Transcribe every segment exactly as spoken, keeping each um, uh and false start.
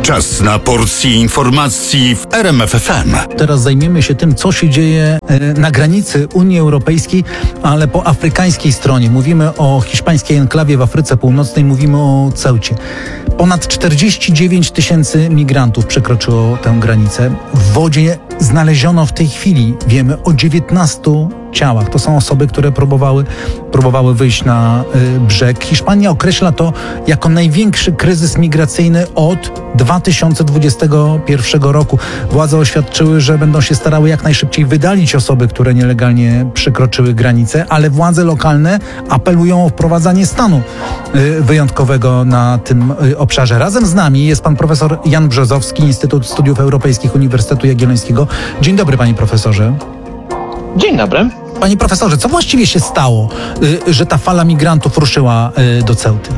Czas na porcję informacji w R M F F M. Teraz zajmiemy się tym, co się dzieje na granicy Unii Europejskiej, ale po afrykańskiej stronie. Mówimy o hiszpańskiej enklawie w Afryce Północnej, mówimy o Ceucie. Ponad czterdzieści dziewięć tysięcy migrantów przekroczyło tę granicę. W wodzie znaleziono w tej chwili, wiemy, o dziewiętnastu ciałach. To są osoby, które próbowały, próbowały wyjść na y, brzeg. Hiszpania określa to jako największy kryzys migracyjny od dwa tysiące dwudziestego pierwszego roku. Władze oświadczyły, że będą się starały jak najszybciej wydalić osoby, które nielegalnie przekroczyły granicę, ale władze lokalne apelują o wprowadzanie stanu y, wyjątkowego na tym y, obszarze. Razem z nami jest pan profesor Jan Brzozowski, Instytut Studiów Europejskich Uniwersytetu Jagiellońskiego. Dzień dobry, panie profesorze. Dzień dobry. Panie profesorze, co właściwie się stało, y, że ta fala migrantów ruszyła y, do Ceuty?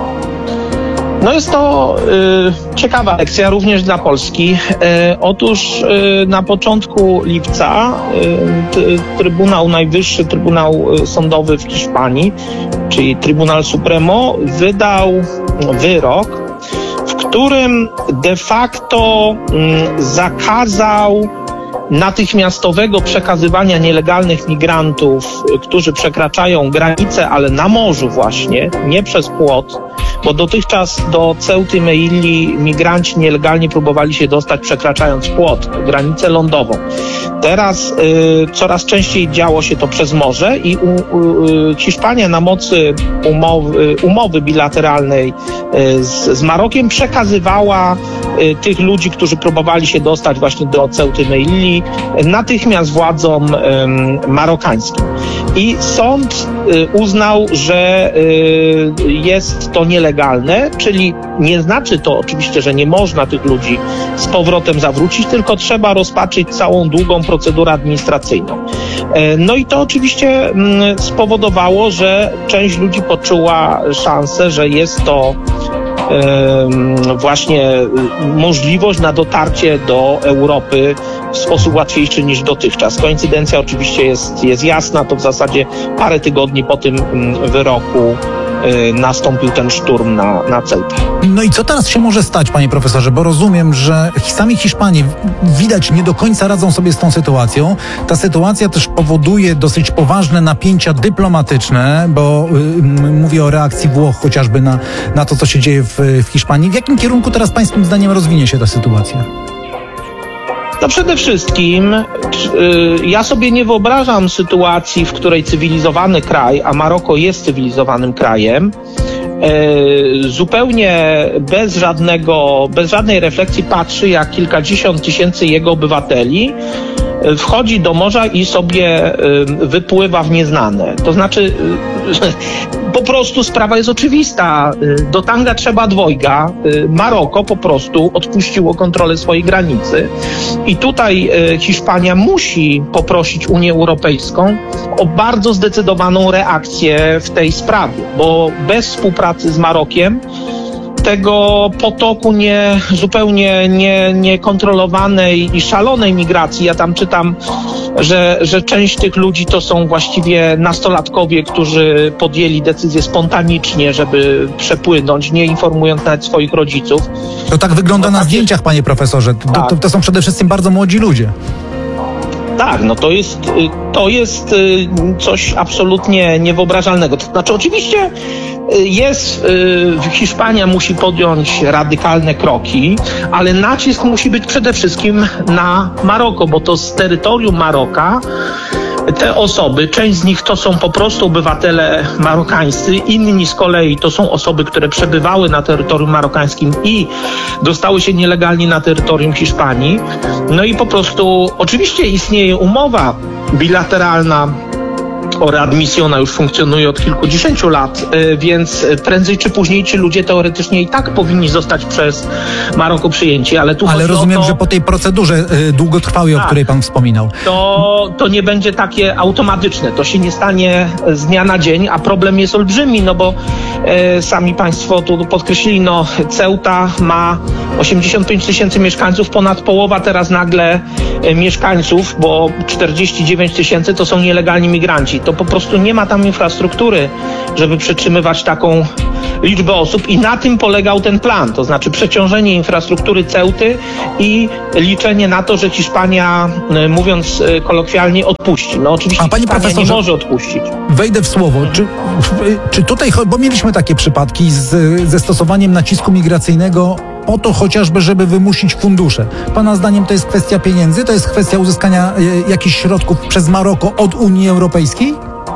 No jest to y, ciekawa lekcja również dla Polski. Y, otóż y, na początku lipca y, t, Trybunał Najwyższy, Trybunał Sądowy w Hiszpanii, czyli Tribunal Supremo, wydał wyrok, w którym de facto y, zakazał natychmiastowego przekazywania nielegalnych migrantów, którzy przekraczają granicę, ale na morzu właśnie, nie przez płot, bo dotychczas do Ceuty Melilli migranci nielegalnie próbowali się dostać przekraczając płot, granicę lądową. Teraz y, coraz częściej działo się to przez morze i u, y, Hiszpania na mocy umowy, umowy bilateralnej y, z, z Marokiem przekazywała y, tych ludzi, którzy próbowali się dostać właśnie do Ceuty Melilli, natychmiast władzom y, marokańskim. I sąd y, uznał, że y, jest to nielegalne, czyli nie znaczy to oczywiście, że nie można tych ludzi z powrotem zawrócić, tylko trzeba rozpatrzyć całą długą procedurę administracyjną. No i to oczywiście spowodowało, że część ludzi poczuła szansę, że jest to właśnie możliwość na dotarcie do Europy w sposób łatwiejszy niż dotychczas. Koincydencja oczywiście jest, jest jasna, to w zasadzie parę tygodni po tym wyroku nastąpił ten szturm na, na Ceutę. No i co teraz się może stać, panie profesorze? Bo rozumiem, że sami Hiszpanie widać nie do końca radzą sobie z tą sytuacją. Ta sytuacja też powoduje dosyć poważne napięcia dyplomatyczne, bo y, mówię o reakcji Włoch chociażby na, na to, co się dzieje w, w Hiszpanii. W jakim kierunku teraz pańskim zdaniem rozwinie się ta sytuacja? No przede wszystkim y, ja sobie nie wyobrażam sytuacji, w której cywilizowany kraj, a Maroko jest cywilizowanym krajem, y, zupełnie bez żadnego, bez żadnej refleksji patrzy, jak kilkadziesiąt tysięcy jego obywateli wchodzi do morza i sobie wypływa w nieznane. To znaczy, po prostu sprawa jest oczywista. Do tanga trzeba dwojga. Maroko po prostu odpuściło kontrolę swojej granicy. I tutaj Hiszpania musi poprosić Unię Europejską o bardzo zdecydowaną reakcję w tej sprawie, bo bez współpracy z Marokiem tego potoku nie, zupełnie nie, niekontrolowanej i szalonej migracji. Ja tam czytam, że, że część tych ludzi to są właściwie nastolatkowie, którzy podjęli decyzję spontanicznie, żeby przepłynąć, nie informując nawet swoich rodziców. To tak wygląda no, na zdjęciach, panie profesorze. To, tak. to, to są przede wszystkim bardzo młodzi ludzie. Tak, no to jest, to jest coś absolutnie niewyobrażalnego. To znaczy oczywiście jest, Hiszpania musi podjąć radykalne kroki, ale nacisk musi być przede wszystkim na Maroko, bo to z terytorium Maroka te osoby, część z nich to są po prostu obywatele marokańscy, inni z kolei to są osoby, które przebywały na terytorium marokańskim i dostały się nielegalnie na terytorium Hiszpanii. No i po prostu oczywiście istnieje umowa bilateralna o readmisji, ona już funkcjonuje od kilkudziesięciu lat, więc prędzej czy później ci ludzie teoretycznie i tak powinni zostać przez Maroko przyjęci, ale tu Ale rozumiem, to, że po tej procedurze y, długotrwałej, tak, o której pan wspominał. To, to nie będzie takie automatyczne, to się nie stanie z dnia na dzień, a problem jest olbrzymi, no bo e, sami państwo tu podkreślili, no Ceuta ma osiemdziesiąt pięć tysięcy mieszkańców, ponad połowa teraz nagle e, mieszkańców, bo czterdzieści dziewięć tysięcy to są nielegalni migranci. To po prostu nie ma tam infrastruktury, żeby przetrzymywać taką liczby osób i na tym polegał ten plan, to znaczy przeciążenie infrastruktury Ceuty i liczenie na to, że Hiszpania, mówiąc kolokwialnie, odpuści. No oczywiście A, panie Hiszpania profesorze, nie może odpuścić. Wejdę w słowo. Czy, czy tutaj, bo mieliśmy takie przypadki z, ze stosowaniem nacisku migracyjnego po to chociażby, żeby wymusić fundusze. Pana zdaniem to jest kwestia pieniędzy? To jest kwestia uzyskania e, jakichś środków przez Maroko od Unii Europejskiej?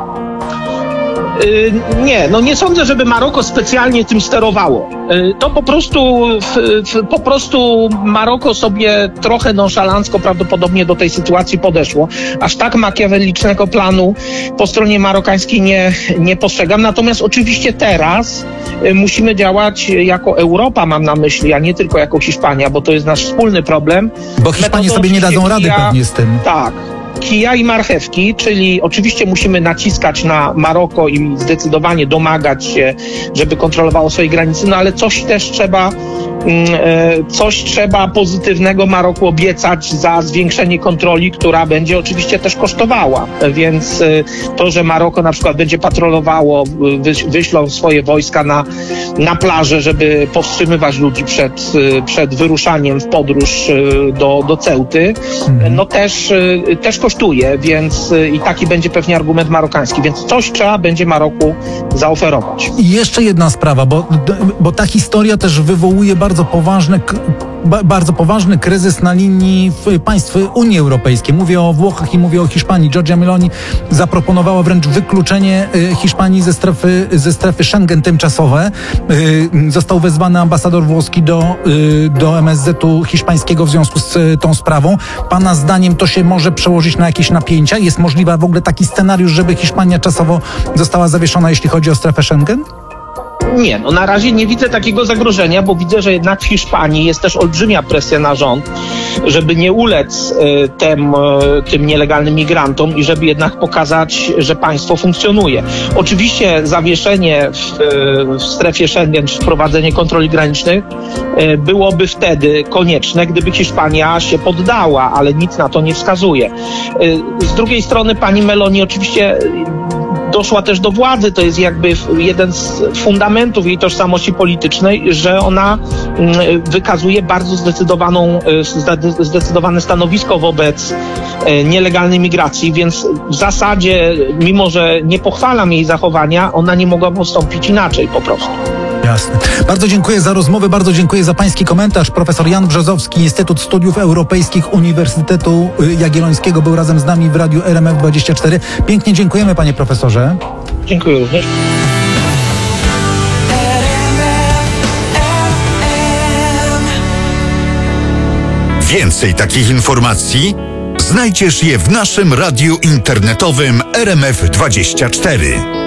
Nie, no nie sądzę, żeby Maroko specjalnie tym sterowało. To po prostu, po prostu Maroko sobie trochę nonszalancko prawdopodobnie do tej sytuacji podeszło. Aż tak makiawelicznego planu po stronie marokańskiej nie, nie postrzegam. Natomiast oczywiście teraz musimy działać jako Europa, mam na myśli, a nie tylko jako Hiszpania, bo to jest nasz wspólny problem. Bo Hiszpanie sobie nie dadzą rady kija, pewnie z tym. Tak. Kija i marchewki, czyli oczywiście musimy naciskać na Maroko i zdecydowanie domagać się, żeby kontrolowało swoje granice, no ale coś też trzeba, coś trzeba pozytywnego Maroku obiecać za zwiększenie kontroli, która będzie oczywiście też kosztowała. Więc to, że Maroko na przykład będzie patrolowało, wyślą swoje wojska na, na plażę, żeby powstrzymywać ludzi przed, przed wyruszaniem w podróż do, do Ceuty, no też, też kosztuje, więc i taki będzie pewnie argument marokański, więc coś trzeba będzie Maroku zaoferować. I jeszcze jedna sprawa, bo, bo ta historia też wywołuje bardzo poważny, bardzo poważny kryzys na linii państw Unii Europejskiej. Mówię o Włochach i mówię o Hiszpanii. Giorgia Meloni zaproponowała wręcz wykluczenie Hiszpanii ze strefy, ze strefy Schengen tymczasowe. Został wezwany ambasador włoski do, do M S Z-u hiszpańskiego w związku z tą sprawą. Pana zdaniem to się może przełożyć na jakieś napięcia? Jest możliwy w ogóle taki scenariusz, żeby Hiszpania czasowo została zawieszona, jeśli chodzi o strefę Schengen? Nie, no na razie nie widzę takiego zagrożenia, bo widzę, że jednak w Hiszpanii jest też olbrzymia presja na rząd, żeby nie ulec y, tym, y, tym nielegalnym migrantom i żeby jednak pokazać, że państwo funkcjonuje. Oczywiście zawieszenie w, y, w strefie Schengen czy wprowadzenie kontroli granicznych y, byłoby wtedy konieczne, gdyby Hiszpania się poddała, ale nic na to nie wskazuje. Y, z drugiej strony pani Meloni oczywiście doszła też do władzy, to jest jakby jeden z fundamentów jej tożsamości politycznej, że ona wykazuje bardzo zdecydowaną, zdecydowane stanowisko wobec nielegalnej migracji, więc w zasadzie, mimo że nie pochwalam jej zachowania, ona nie mogła postąpić inaczej po prostu. Jasne. Bardzo dziękuję za rozmowę, bardzo dziękuję za pański komentarz. Profesor Jan Brzozowski, Instytut Studiów Europejskich Uniwersytetu Jagiellońskiego był razem z nami w Radiu R M F dwadzieścia cztery. Pięknie dziękujemy, panie profesorze. Dziękuję również. Więcej takich informacji znajdziesz je w naszym radiu internetowym R M F dwadzieścia cztery.